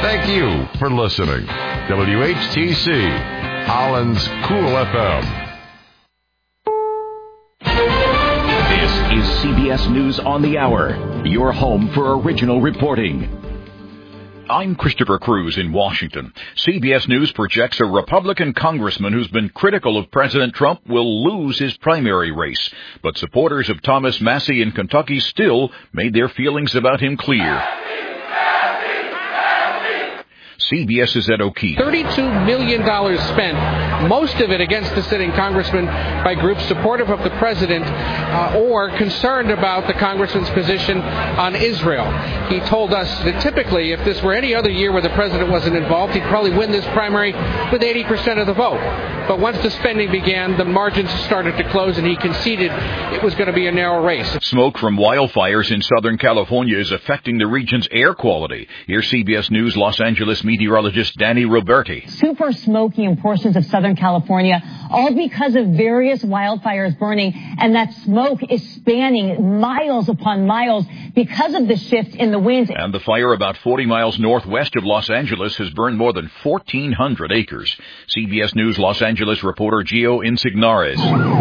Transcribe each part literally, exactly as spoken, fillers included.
Thank you for listening. W H T C, Holland's Cool F M. This is C B S News on the Hour, your home for original reporting. I'm Christopher Cruz in Washington. C B S News projects a Republican congressman who's been critical of President Trump will lose his primary race. But supporters of Thomas Massie in Kentucky still made their feelings about him clear. CBS's Ed O'Keefe. thirty-two million dollars spent, most of it against the sitting congressman by groups supportive of the president uh, or concerned about the congressman's position on Israel. He told us that typically, if this were any other year where the president wasn't involved, he'd probably win this primary with eighty percent of the vote. But once the spending began, the margins started to close, and he conceded it was going to be a narrow race. Smoke from wildfires in Southern California is affecting the region's air quality. Here's C B S News Los Angeles meteorologist Danny Roberti. Super smoky in portions of Southern California, all because of various wildfires burning, and that smoke is spanning miles upon miles because of the shift in the winds. And the fire about forty miles northwest of Los Angeles has burned more than fourteen hundred acres. C B S News Los Angeles reporter Gio Insignares.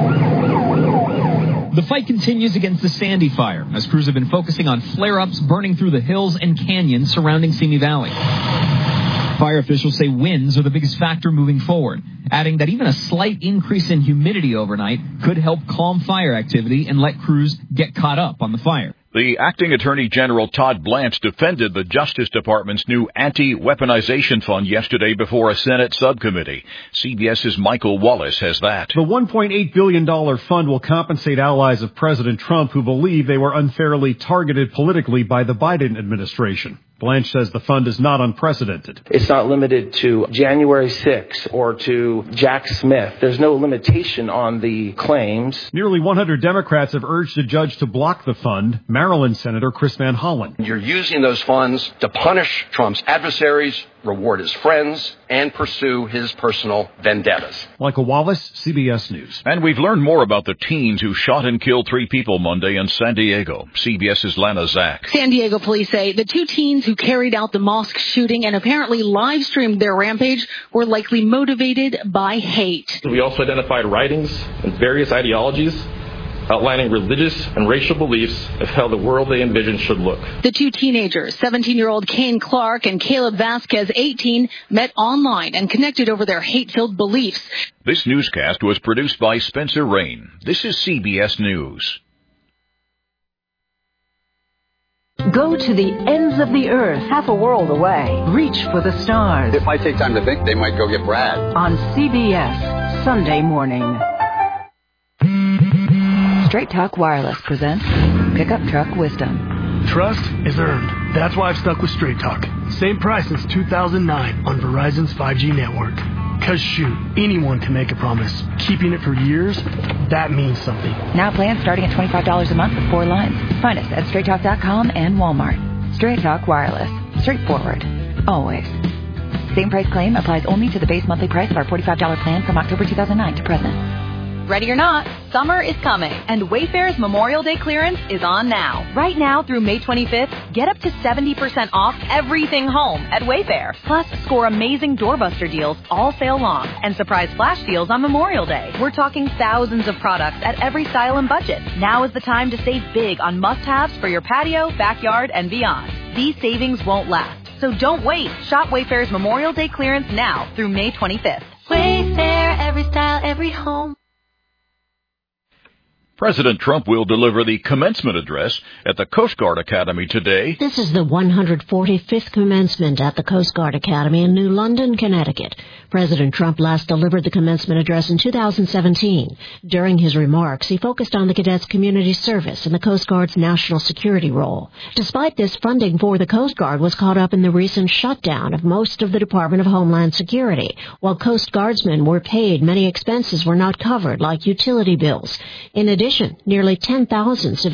The fight continues against the Sandy fire, as crews have been focusing on flare-ups burning through the hills and canyons surrounding Simi Valley. Fire officials say winds are the biggest factor moving forward, adding that even a slight increase in humidity overnight could help calm fire activity and let crews get caught up on the fire. The acting Attorney General Todd Blanche defended the Justice Department's new anti-weaponization fund yesterday before a Senate subcommittee. CBS's Michael Wallace has that. The one point eight billion dollars fund will compensate allies of President Trump who believe they were unfairly targeted politically by the Biden administration. Blanche says the fund is not unprecedented. It's not limited to January sixth or to Jack Smith. There's no limitation on the claims. Nearly one hundred Democrats have urged a judge to block the fund. Maryland Senator Chris Van Hollen. You're using those funds to punish Trump's adversaries, reward his friends, and pursue his personal vendettas. Michael Wallace, C B S News. And we've learned more about the teens who shot and killed three people Monday in San Diego. CBS's Lana Zach. San Diego police say the two teens who carried out the mosque shooting and apparently live streamed their rampage were likely motivated by hate. We also identified writings and various ideologies outlining religious and racial beliefs of how the world they envision should look. The two teenagers, seventeen-year-old Kane Clark and Caleb Vasquez, eighteen, met online and connected over their hate-filled beliefs. This newscast was produced by Spencer Rain. This is C B S News. Go to the ends of the earth, half a world away. Reach for the stars. It might take time to think. They might go get Brad. On C B S, Sunday morning. Straight Talk Wireless presents Pickup Truck Wisdom. Trust is earned. That's why I've stuck with Straight Talk. Same price since two thousand nine on Verizon's five G network. Cause shoot, anyone can make a promise. Keeping it for years, that means something. Now plans starting at twenty-five dollars a month with four lines. Find us at straight talk dot com and Walmart. Straight Talk Wireless. Straightforward. Always. Same price claim applies only to the base monthly price of our forty-five dollars plan from October two thousand nine to present. Ready or not, summer is coming, and Wayfair's Memorial Day clearance is on now. Right now through May twenty-fifth, get up to seventy percent off everything home at Wayfair. Plus, score amazing doorbuster deals all sale long and surprise flash deals on Memorial Day. We're talking thousands of products at every style and budget. Now is the time to save big on must-haves for your patio, backyard, and beyond. These savings won't last, so don't wait. Shop Wayfair's Memorial Day clearance now through May twenty-fifth. Wayfair, every style, every home. President Trump will deliver the commencement address at the Coast Guard Academy today. This is the one hundred forty-fifth commencement at the Coast Guard Academy in New London, Connecticut. President Trump last delivered the commencement address in two thousand seventeen. During his remarks, he focused on the cadets' community service and the Coast Guard's national security role. Despite this, funding for the Coast Guard was caught up in the recent shutdown of most of the Department of Homeland Security. While Coast Guardsmen were paid, many expenses were not covered, like utility bills. In addition, nearly ten thousand civilians